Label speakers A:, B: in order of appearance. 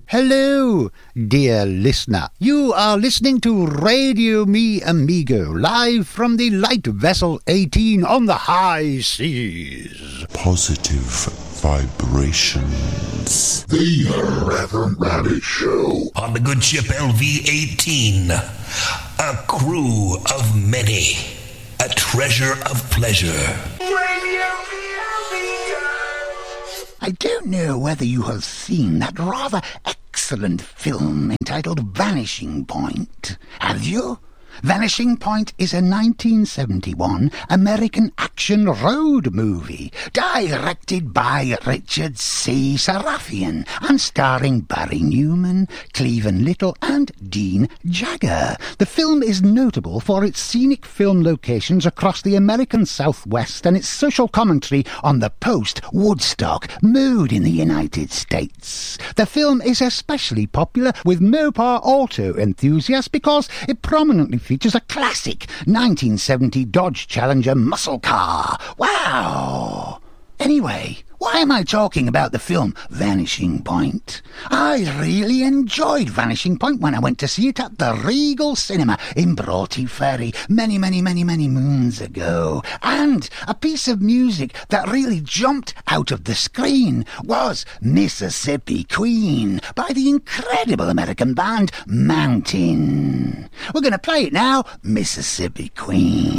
A: Hello, dear listener. You are listening to Radio Me Amigo, live from the light vessel 18 on the high seas.
B: Positive vibrations.
C: The Reverend Rabbit Show.
D: On the good ship LV-18, a crew of many, a treasure of pleasure.
A: I don't know whether you have seen that rather excellent film entitled Vanishing Point. Have you? Vanishing Point is a 1971 American action road movie directed by Richard C. Sarafian and starring Barry Newman, Cleven Little and Dean Jagger. The film is notable for its scenic film locations across the American Southwest and its social commentary on the post-Woodstock mood in the United States. The film is especially popular with Mopar auto enthusiasts because it prominently features a classic 1970 Dodge Challenger muscle car. Wow! Anyway, why am I talking about the film Vanishing Point? I really enjoyed Vanishing Point when I went to see it at the Regal Cinema in Broughty Ferry many moons ago. And a piece of music that really jumped out of the screen was Mississippi Queen by the incredible American band Mountain. We're going to play it now, Mississippi Queen.